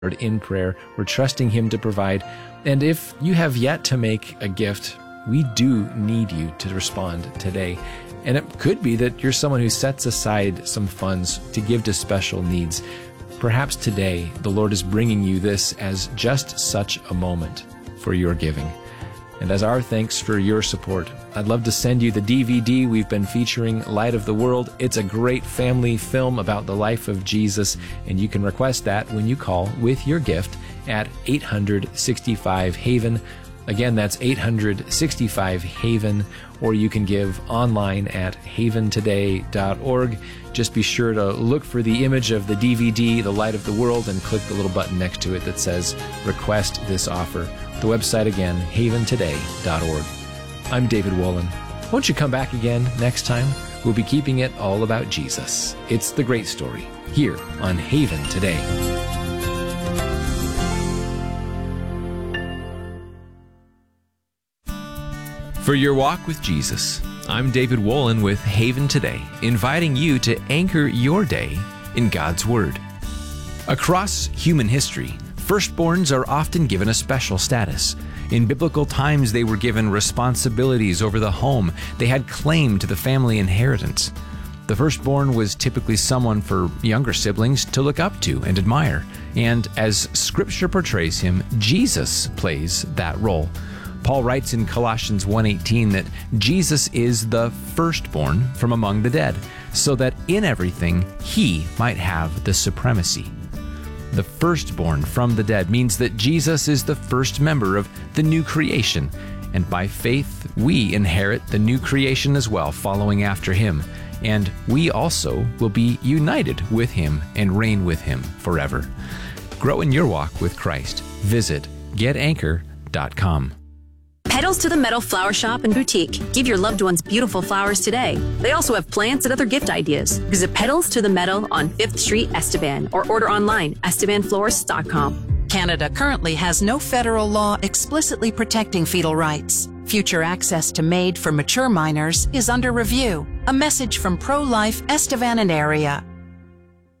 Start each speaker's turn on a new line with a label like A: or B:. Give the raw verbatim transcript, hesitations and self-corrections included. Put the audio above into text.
A: in prayer. We're trusting Him to provide. And if you have yet to make a gift, we do need you to respond today. And it could be that you're someone who sets aside some funds to give to special needs. Perhaps today the Lord is bringing you this as just such a moment for your giving. And as our thanks for your support, I'd love to send you the D V D we've been featuring, Light of the World. It's a great family film about the life of Jesus, and you can request that when you call with your gift at eight hundred sixty-five Haven. Again, that's eight hundred sixty-five Haven, or you can give online at haven today dot org. Just be sure to look for the image of the D V D, The Light of the World, and click the little button next to it that says Request This Offer. The website again, haven today dot org. I'm David Wolin. Won't you come back again next time? We'll be keeping it all about Jesus. It's the great story here on Haven Today. For your walk with Jesus, I'm David Wolin with Haven Today, inviting you to anchor your day in God's Word. Across human history, firstborns are often given a special status. In biblical times, they were given responsibilities over the home. They had claim to the family inheritance. The firstborn was typically someone for younger siblings to look up to and admire. And as Scripture portrays him, Jesus plays that role. Paul writes in Colossians one eighteen that Jesus is the firstborn from among the dead, so that in everything he might have the supremacy. The firstborn from the dead means that Jesus is the first member of the new creation, and by faith we inherit the new creation as well, following after him, and we also will be united with him and reign with him forever. Grow in your walk with Christ. Visit get anchor dot com.
B: Petals to the Metal Flower Shop and Boutique. Give your loved ones beautiful flowers today. They also have plants and other gift ideas. Visit Petals to the Metal on fifth Street, Estevan, or order online, estevan florist dot com.
C: Canada currently has no federal law explicitly protecting fetal rights. Future access to MAID for mature minors is under review. A message from Pro-Life Estevan and Area.